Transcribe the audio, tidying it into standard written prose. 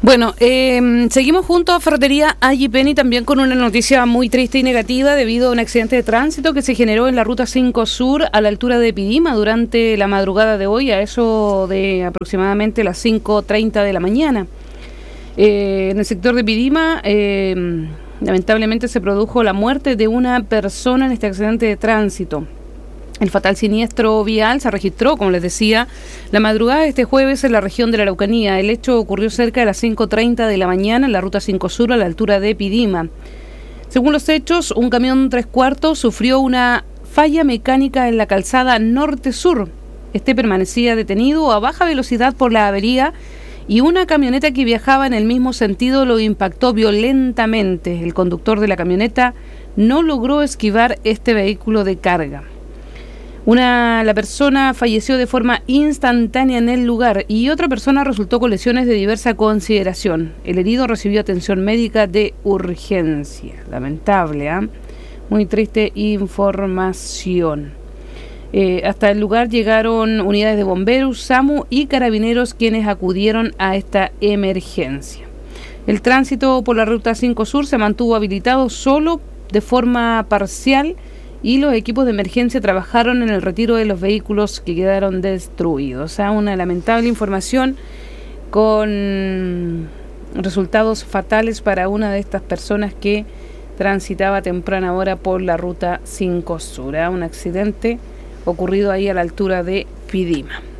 Bueno, seguimos junto a Ferretería Agipeni también con una noticia muy triste y negativa debido a un accidente de tránsito que se generó en la Ruta 5 Sur a la altura de Pidima durante la madrugada de hoy, a eso de aproximadamente las 5:30 de la mañana. En el sector de Pidima, lamentablemente se produjo la muerte de una persona en este accidente de tránsito. El fatal siniestro vial se registró, como les decía, la madrugada de este jueves en la región de la Araucanía. El hecho ocurrió cerca de las 5:30 de la mañana en la Ruta 5 Sur a la altura de Pidima. Según los hechos, un camión 3/4 sufrió una falla mecánica en la calzada norte-sur. Este permanecía detenido a baja velocidad por la avería y una camioneta que viajaba en el mismo sentido lo impactó violentamente. El conductor de la camioneta no logró esquivar este vehículo de carga. La persona falleció de forma instantánea en el lugar y otra persona resultó con lesiones de diversa consideración. El herido recibió atención médica de urgencia. Lamentable, muy triste información. Hasta el lugar llegaron unidades de bomberos, SAMU y carabineros quienes acudieron a esta emergencia. El tránsito por la Ruta 5 Sur se mantuvo habilitado solo de forma parcial y los equipos de emergencia trabajaron en el retiro de los vehículos que quedaron destruidos. O sea, una lamentable información con resultados fatales para una de estas personas que transitaba a temprana hora por la Ruta 5 Sur. Un accidente ocurrido ahí a la altura de Pidima.